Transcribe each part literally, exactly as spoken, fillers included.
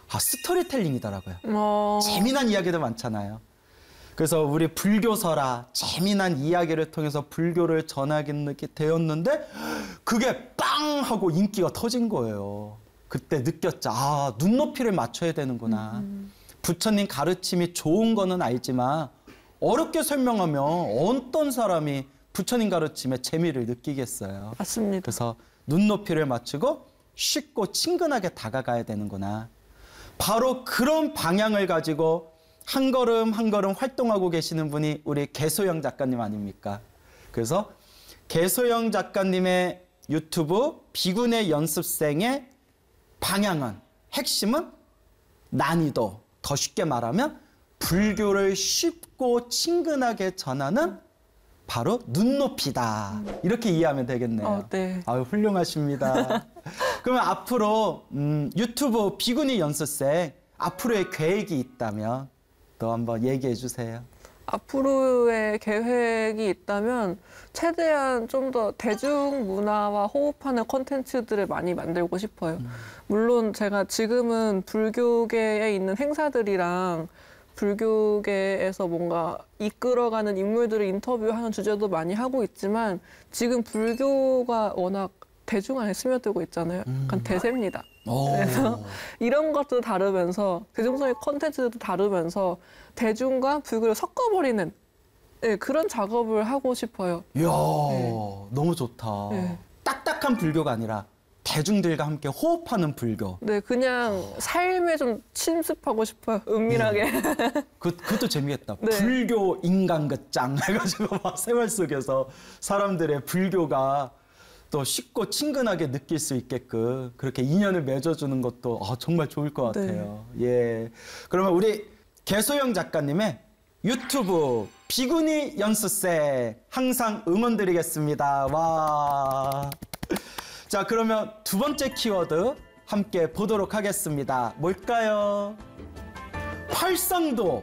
아, 스토리텔링이더라고요. 어... 재미난 이야기도 많잖아요. 그래서 우리 불교서라 재미난 이야기를 통해서 불교를 전하게 되었는데 그게 빵 하고 인기가 터진 거예요. 그때 느꼈죠. 아, 눈높이를 맞춰야 되는구나. 음. 부처님 가르침이 좋은 거는 알지만 어렵게 설명하면 어떤 사람이 부처님 가르침에 재미를 느끼겠어요. 맞습니다. 그래서 눈높이를 맞추고 쉽고 친근하게 다가가야 되는구나. 바로 그런 방향을 가지고 한 걸음 한 걸음 활동하고 계시는 분이 우리 개소영 작가님 아닙니까? 그래서 개소영 작가님의 유튜브 비구네 연습생의 방향은, 핵심은 난이도, 더 쉽게 말하면 불교를 쉽고 친근하게 전하는 바로 눈높이다. 이렇게 이해하면 되겠네요. 어, 네. 아유, 훌륭하십니다. 그러면 앞으로 음, 유튜브 비구니 연습생 앞으로의 계획이 있다면 또 한번 얘기해 주세요. 앞으로의 계획이 있다면 최대한 좀 더 대중문화와 호흡하는 콘텐츠들을 많이 만들고 싶어요. 음. 물론 제가 지금은 불교계에 있는 행사들이랑 불교계에서 뭔가 이끌어가는 인물들을 인터뷰하는 주제도 많이 하고 있지만 지금 불교가 워낙 대중 안에 스며들고 있잖아요. 약간 음. 대세입니다. 오. 그래서 이런 것도 다루면서 대중성의 콘텐츠도 다루면서 대중과 불교를 섞어버리는 네, 그런 작업을 하고 싶어요. 이야, 네. 너무 좋다. 네. 딱딱한 불교가 아니라 대중들과 함께 호흡하는 불교. 네, 그냥 삶에 좀 침습하고 싶어요. 은밀하게. 네. 그, 그것도 재미있다. 네. 불교 인간극장 해가지고 막 생활 속에서 사람들의 불교가 또 쉽고 친근하게 느낄 수 있게끔 그렇게 인연을 맺어주는 것도 아, 정말 좋을 것 같아요. 네. 예. 그러면 우리 개소영 작가님의 유튜브 비구니 연습생 항상 응원드리겠습니다. 와. 자, 그러면 두 번째 키워드 함께 보도록 하겠습니다. 뭘까요? 팔상도.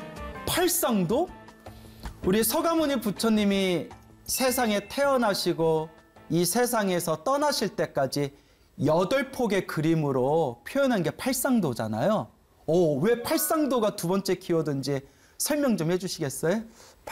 팔상도? 우리 서가모니 부처님이 세상에 태어나시고 이 세상에서 떠나실 때까지 여덟 폭의 그림으로 표현한 게 팔상도잖아요. 오, 왜 팔상도가 두 번째 키워드인지 설명 좀 해주시겠어요?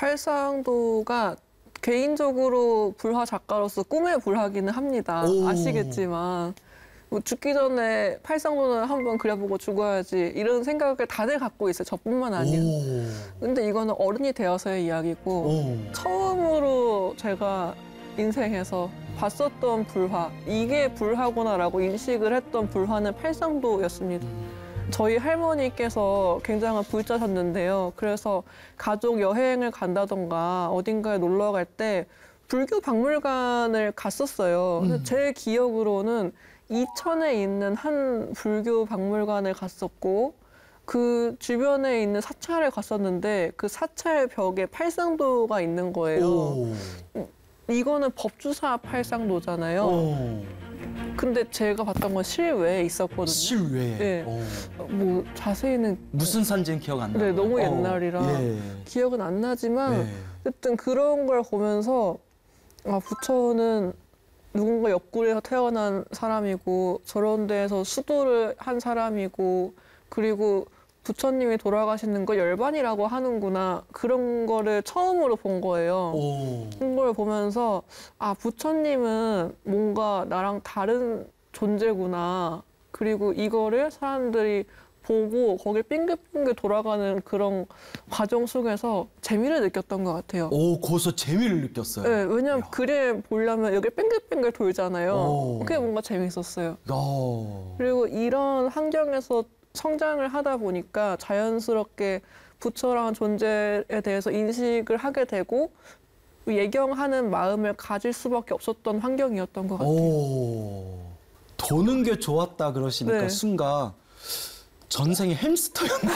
팔상도가 개인적으로 불화 작가로서 꿈의 불화기는 합니다. 오. 아시겠지만 뭐 죽기 전에 팔상도는 한번 그려보고 죽어야지 이런 생각을 다들 갖고 있어요. 저뿐만 아니라. 오. 근데 이거는 어른이 되어서의 이야기고 오. 처음으로 제가 인생에서 봤었던 불화, 이게 불화구나라고 인식을 했던 불화는 팔상도였습니다. 저희 할머니께서 굉장한 불자셨는데요. 그래서 가족 여행을 간다던가 어딘가에 놀러 갈 때 불교 박물관을 갔었어요. 음. 제 기억으로는 이천에 있는 한 불교 박물관을 갔었고 그 주변에 있는 사찰을 갔었는데 그 사찰 벽에 팔상도가 있는 거예요. 오. 이거는 법주사 팔상도잖아요. 오. 근데 제가 봤던 건 실외에 있었거든요. 실외에? 네. 오. 뭐 자세히는 무슨 산지는 기억 안 나요. 네, 너무 옛날이라 예. 기억은 안 나지만 예. 어쨌든 그런 걸 보면서 아, 부처는 누군가 옆구리에서 태어난 사람이고 저런 데에서 수도를 한 사람이고 그리고 부처님이 돌아가시는 걸 열반이라고 하는구나. 그런 거를 처음으로 본 거예요. 오. 그런 걸 보면서 아, 부처님은 뭔가 나랑 다른 존재구나. 그리고 이거를 사람들이 보고 거길 빙글빙글 돌아가는 그런 과정 속에서 재미를 느꼈던 것 같아요. 오, 거기서 재미를 느꼈어요? 네, 왜냐면 그림 보려면 여기 빙글빙글 돌잖아요. 오. 그게 뭔가 재밌었어요. 오. 그리고 이런 환경에서 성장을 하다 보니까 자연스럽게 부처라는 존재에 대해서 인식을 하게 되고 예경하는 마음을 가질 수밖에 없었던 환경이었던 것 같아요. 오, 도는 게 좋았다 그러시니까 네. 순간 전생이 햄스터였나?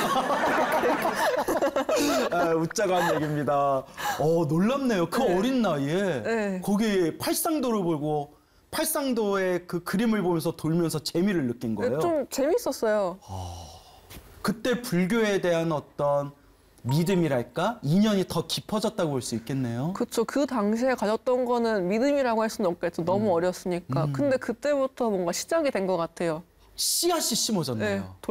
아, 웃자고 한 얘기입니다. 어, 놀랍네요. 그 네. 어린 나이에 네. 거기 팔상도를 보고 팔상도의 그 그림을 보면서 돌면서 재미를 느낀 거예요. 좀 재밌었어요. 아, 그때 불교에 대한 어떤 믿음이랄까? 인연이 더 깊어졌다고 볼 수 있겠네요. 그렇죠. 그 당시에 가졌던 거는 믿음이라고 할 수는 없겠죠. 너무 음. 어렸으니까. 음. 근데 그때부터 뭔가 시작이 된 것 같아요. 씨앗이 심어졌네요. 네.